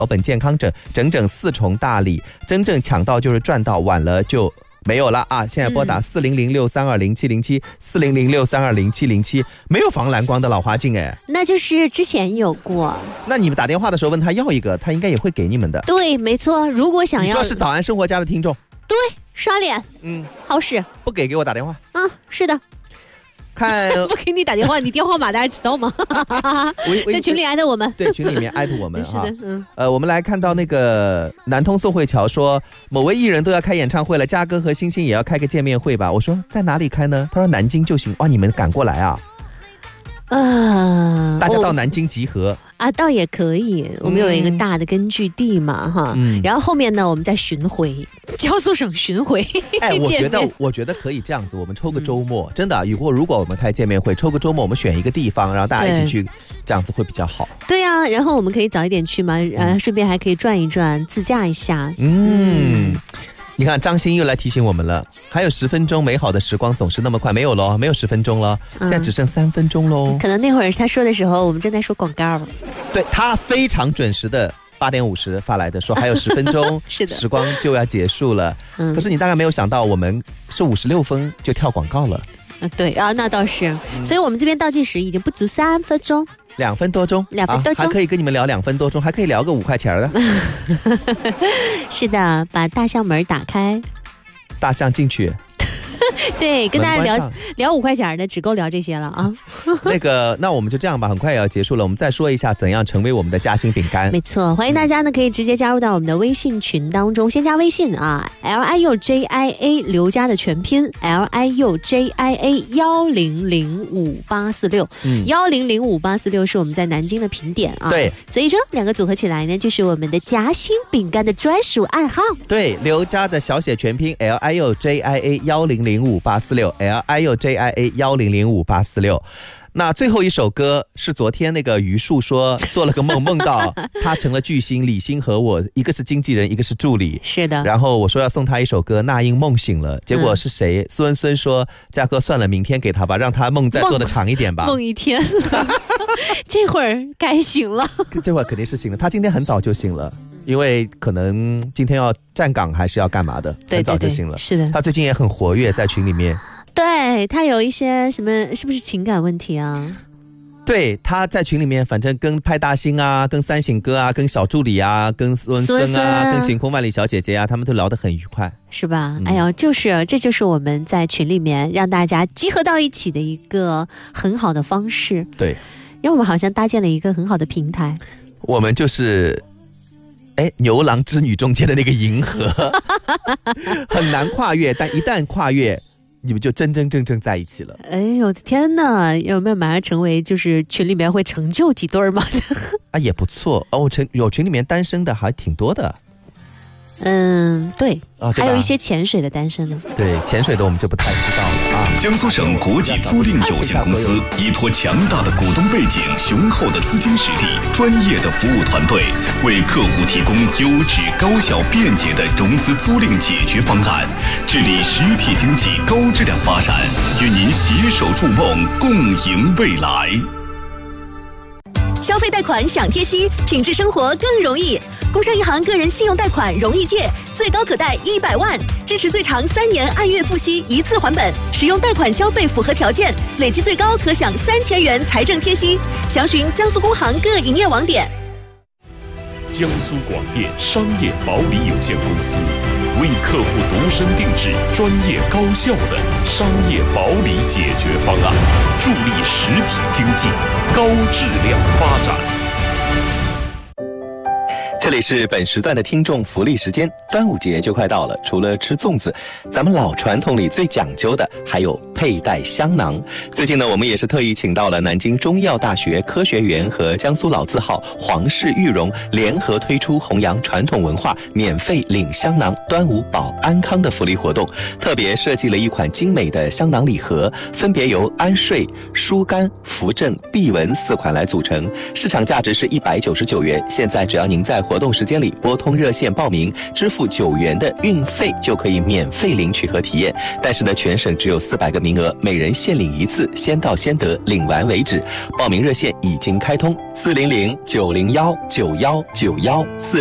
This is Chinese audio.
本健康者整整4重大礼，真正抢到就是赚到，晚了就没有了啊！现在拨打40063207074006320707，没有防蓝光的老花镜哎， 那就是之前有过。 那你们打电话的时候问他要一个，他应该也会给你们的。 对，没错。如果想要， 你说是早安生活家的听众， 对，刷脸，好使。 不给我打电话。 是的。 看不给你打电话，你电话码大家知道吗？在群里艾特我们， 对，群里面艾特我们是的， 我们来看到那个南通宋慧乔说，某位艺人都要开演唱会了，嘉哥和星星也要开个见面会吧？我说在哪里开呢？他说南京就行。哇，你们赶过来啊？大家到南京集合啊，倒也可以。我们有一个大的根据地嘛，哈。然后后面呢，我们再巡回江苏省巡回。 哎，我觉得可以这样子，我们抽个周末，真的，如果我们开见面会，抽个周末，我们选一个地方，然后大家一起去，这样子会比较好。 对啊，然后我们可以早一点去嘛，顺便还可以转一转，自驾一下。 你看张欣又来提醒我们了，还有10分钟，美好的时光总是那么快，没有了，没有10分钟了，现在只剩3分钟喽。 可能那会儿他说的时候，我们正在说广告。 对，他非常准时的8点50发来的，说还有10分钟， 是的， 时光就要结束了。可是你大概没有想到，我们是56分就跳广告了。 对啊，那倒是。所以我们这边倒计时已经不足3分钟。 2分多钟 ，2分多钟， 还可以跟你们聊2分多钟，还可以聊个5块钱的。 是的，把大象门打开， 大象进去。 对，跟大家聊5块钱的，只够聊这些了啊。 那我们就这样吧，很快也要结束了。我们再说一下怎样成为我们的夹心饼干。 没错，欢迎大家呢可以直接加入到我们的微信群当中，先加微信啊 ，LIUJIA 刘家的全拼 LIUJIA10058461005846是我们在南京的评点啊。 对， 所以说2个组合起来呢，就是我们的夹心饼干的专属暗号。 对，刘家的小写全拼 LIUJIA100586，LIUJIA100586。那最后一首歌是昨天那个于树说做了个梦，梦到他成了巨星，李欣和我一个是经纪人，一个是助理。 是的。 然后我说要送他一首歌，那英梦醒了。结果是谁？孙说嘉哥算了，明天给他吧，让他梦再做的长一点吧。 梦一天。这会儿该醒了。 这会儿肯定是醒了，他今天很早就醒了。因为可能今天要站岗还是要干嘛的，很早就醒了。 是的， 他最近也很活跃在群里面。 对，他有一些什么，是不是情感问题啊？ 对，他在群里面，反正跟派大星啊，跟三省哥啊，跟小助理啊，跟孙啊，跟晴空万里小姐姐啊，他们都聊得很愉快， 是吧？哎呦，这就是我们在群里面让大家集合到一起的一个很好的方式。 对， 因为我们好像搭建了一个很好的平台。 我们就是牛郎织女中间的那个银河，很难跨越，但一旦跨越，你们就真真正正在一起了。 哎呦天哪，有没有马上成为就是群里面会成就几对吗？ 也不错哦，有群里面单身的还挺多的。 对，还有一些潜水的单身呢。 对，潜水的我们就不太知道了啊。 江苏省国际租赁有限公司依托强大的股东背景、雄厚的资金实力、专业的服务团队，为客户提供优质、高效、便捷的融资租赁解决方案，致力实体经济高质量发展，与您携手筑梦，共赢未来。 消费贷款享贴息，品质生活更容易。工商银行个人信用贷款容易借，最高可贷100万，支持最长3年按月付息，一次还本。使用贷款消费符合条件，累计最高可享3000元财政贴息。详询江苏工行各营业网点。 江苏广电商业保理有限公司，为客户度身定制、专业高效的商业保理解决方案，助力实体经济高质量发展。 这里是本时段的听众福利时间，端午节就快到了，除了吃粽子，咱们老传统里最讲究的还有佩戴香囊。最近呢，我们也是特意请到了南京中医药大学科学园和江苏老字号皇氏玉荣联合推出弘扬传统文化、免费领香囊、端午保安康的福利活动，特别设计了一款精美的香囊礼盒，分别由安睡、疏肝、扶正、避蚊4款来组成，市场价值是199元，现在只要您在活动时间里拨通热线报名，支付9元的运费就可以免费领取和体验。但是呢，全省只有400个名额，每人限领1次，先到先得，领完为止。报名热线已经开通，400-901-9191